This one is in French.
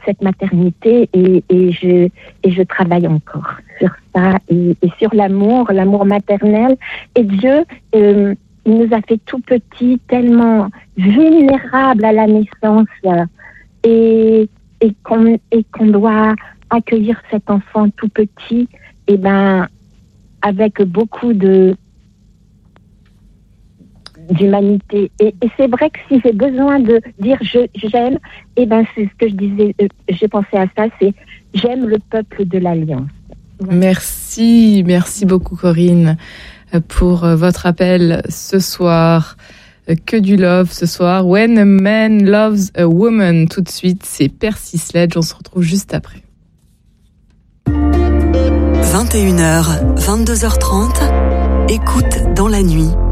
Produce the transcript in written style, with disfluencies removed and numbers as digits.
cette maternité et je travaille encore sur ça et sur l'amour maternel. Et Dieu, il nous a fait tout petits, tellement vulnérables à la naissance et qu'on doit accueillir cet enfant tout petit, et avec beaucoup d'humanité. Et c'est vrai que si j'ai besoin de dire j'aime, c'est ce que je disais, j'ai pensé à ça, c'est j'aime le peuple de l'Alliance. Voilà. Merci beaucoup Corinne pour votre appel ce soir. Que du love ce soir. When a Man Loves a Woman. Tout de suite, c'est Percy Sledge. On se retrouve juste après. 21h, 22h30, écoute dans la nuit.